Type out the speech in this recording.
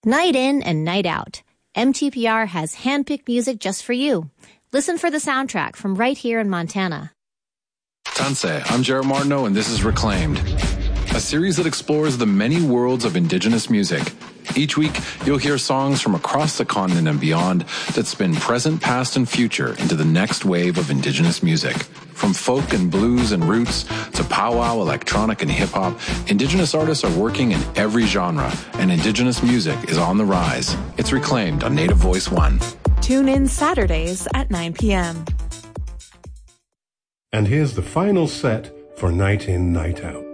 Night in and night out, MTPR has handpicked music just for you. Listen for the soundtrack from right here in Montana. Tansei, I'm Jared Martineau, and this is Reclaimed, a series that explores the many worlds of Indigenous music. Each week, you'll hear songs from across the continent and beyond that spin present, past, and future into the next wave of Indigenous music. From folk and blues and roots to powwow, electronic, and hip-hop, Indigenous artists are working in every genre, and Indigenous music is on the rise. It's Reclaimed on Native Voice One. Tune in Saturdays at 9 p.m. And here's the final set for Night In, Night Out.